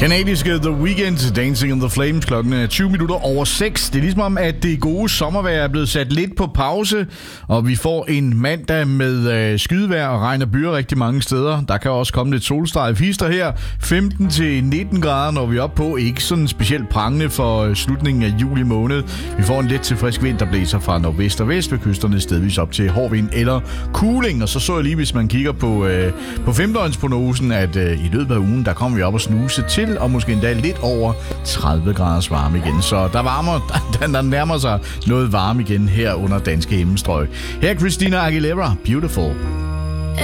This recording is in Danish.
Kanadiske The Weeknd, Dancing in the Flames, klokken er 20 minutter over 6. Det er ligesom om, at det gode sommervejr er blevet sat lidt på pause, og vi får en mandag med skydevejr og regn og byer rigtig mange steder. Der kan også komme lidt solstrejf hister her. 15-19 grader når vi er oppe på. Ikke sådan specielt prangende for slutningen af juli måned. Vi får en let til frisk vind, der blæser fra nordvest og vest ved kysterne, stedvis op til hård vind eller kuling. Og så jeg lige, hvis man kigger på femdøgnsprognosen, at i løbet af ugen, der kommer vi op og snuse til, og måske endda lidt over 30 graders varme igen. Så der nærmer sig noget varme igen her under danske himmelstrøg. Her er Christina Aguilera, Beautiful.